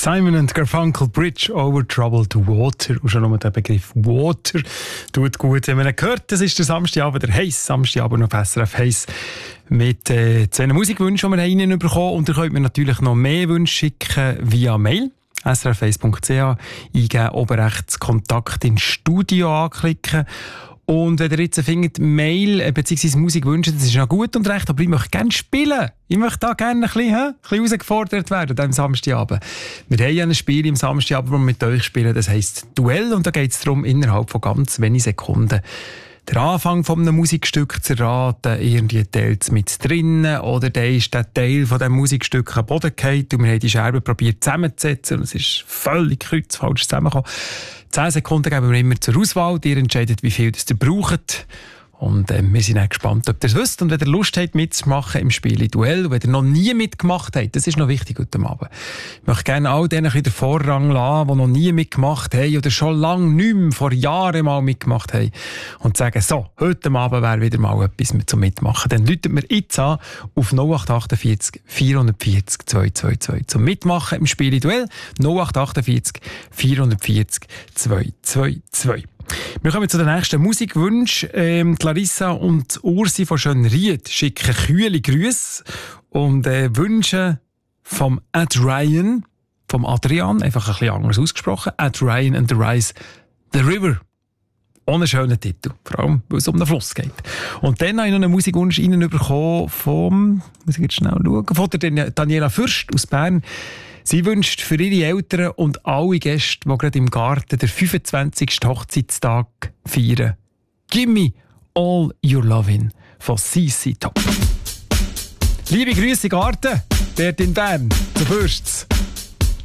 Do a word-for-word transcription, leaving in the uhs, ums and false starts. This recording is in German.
Simon and Garfunkel, Bridge over Troubled Water. Und schon nur der Begriff Water tut gut, wenn man ihn hört. Das ist der Samstagabend, der heiß Samstagabend auf S R F heiß mit äh, zwei Musikwünschen, die wir reinbekommen haben. Und ihr könnt mir natürlich noch mehr Wünsche schicken via Mail. S R F eins punkt c h eingeben, oben rechts Kontakt ins Studio anklicken. Und wenn ihr jetzt findet, Mail bzw. Musik wünschen, das ist noch gut und recht, aber ich möchte gerne spielen. Ich möchte da gerne ein bisschen, ein bisschen herausgefordert werden am Samstagabend. Wir haben ja ein Spiel im Samstagabend, das wir mit euch spielen, das heisst Duell. Und da geht es darum, innerhalb von ganz wenigen Sekunden den Anfang von einem Musikstück zu erraten, irgendwie teilt es mit drinnen oder dann ist der Teil von diesem Musikstück am Boden gefallen und wir haben die Scherben probiert zusammenzusetzen und es ist völlig kreuzfalsch zusammengekommen. Zehn Sekunden geben wir immer zur Auswahl, ihr entscheidet, wie viel das ihr braucht. Und äh, wir sind auch gespannt, ob ihr es wisst. Und wenn ihr Lust habt, mitzumachen im Spiel Duell, und wenn ihr noch nie mitgemacht habt, das ist noch wichtig heute Abend. Ich möchte gerne all denen den Vorrang lassen, die noch nie mitgemacht haben oder schon lange nicht mehr, vor Jahren mal mitgemacht haben. Und sagen, so, heute Abend wäre wieder mal etwas zum Mitmachen. Dann läutet mir jetzt an auf null acht achtundvierzig vierhundertvierzig zweihundertzweiundzwanzig zum Mitmachen im Spiel Duell. null acht achtundvierzig vierhundertvierzig zweihundertzweiundzwanzig. Wir kommen zu den nächsten Musikwünschen. Ähm, Clarissa und Ursi von Schönried schicken kühle Grüße und äh, wünschen vom Ed Ryan, vom Adrian, einfach ein bisschen anders ausgesprochen, Ed Ryan and the Rise, The River. Ohne schönen Titel, vor allem, weil es um den Fluss geht. Und dann habe ich noch einen Musikwunsch reinbekommen vom, muss ich jetzt schnell schauen, von der Daniela Fürst aus Bern. Sie wünscht für ihre Eltern und alle Gäste, die gerade im Garten den fünfundzwanzigsten Hochzeitstag feiern, «Gimme all your lovin» von C C Top. Liebe Grüße Garten, dort in Bern, zu Fürsts.